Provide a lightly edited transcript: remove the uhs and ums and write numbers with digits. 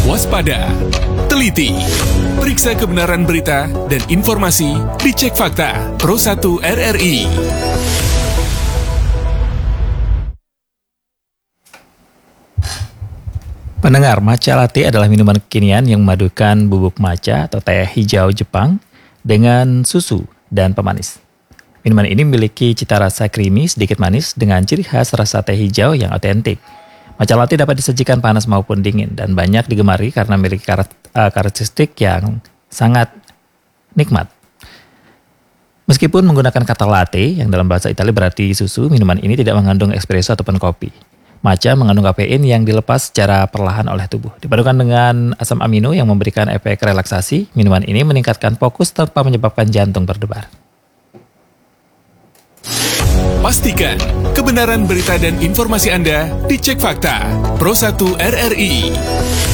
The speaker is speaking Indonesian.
Waspada, teliti, periksa kebenaran berita dan informasi di Cek Fakta Pro 1 RRI. Pendengar, matcha latte adalah minuman kekinian yang memadukan bubuk matcha atau teh hijau Jepang dengan susu dan pemanis. Minuman ini memiliki cita rasa creamy, sedikit manis dengan ciri khas rasa teh hijau yang otentik. Matcha latte dapat disajikan panas maupun dingin dan banyak digemari karena memiliki karakteristik yang sangat nikmat. Meskipun menggunakan kata latte yang dalam bahasa Italia berarti susu, minuman ini tidak mengandung espresso ataupun kopi. Matcha mengandung kafein yang dilepas secara perlahan oleh tubuh. Dipadukan dengan asam amino yang memberikan efek relaksasi, minuman ini meningkatkan fokus tanpa menyebabkan jantung berdebar. Pastikan kebenaran berita dan informasi Anda di Cek Fakta Pro 1 RRI.